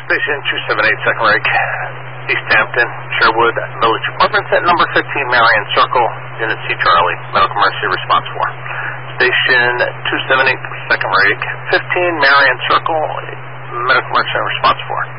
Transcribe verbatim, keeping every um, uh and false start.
Station two seven eight, second rig, East Hampton, Sherwood Village Apartments at number fifteen Marion Circle, Unit C Charlie, Medical Emergency Response four. Station two seven eight, second rig, fifteen Marion Circle, Medical Emergency Response four.